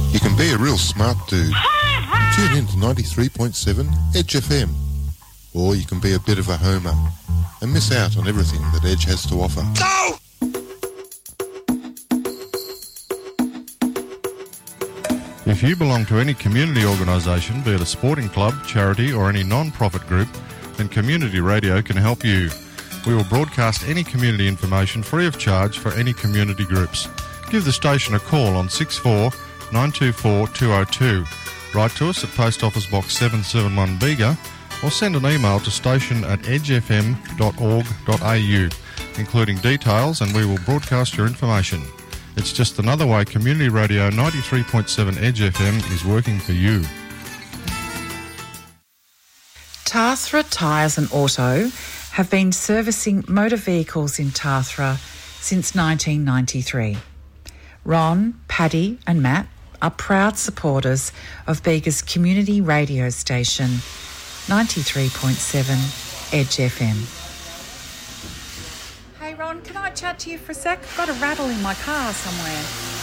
You can be a real smart dude. Tune in to 93.7 Edge FM. Or you can be a bit of a homer and miss out on everything that Edge has to offer. Go! If you belong to any community organisation, be it a sporting club, charity or any non-profit group, then Community Radio can help you. We will broadcast any community information free of charge for any community groups. Give the station a call on 64 924 202. Write to us at Post Office Box 771 Bega or send an email to station@edgefm.org.au, including details, and we will broadcast your information. It's just another way Community Radio 93.7 Edge FM is working for you. Tathra Tyres and Auto have been servicing motor vehicles in Tathra since 1993. Ron, Paddy and Matt are proud supporters of Bega's community radio station, 93.7 Edge FM. Hey Ron, can I chat to you for a sec? I've got a rattle in my car somewhere.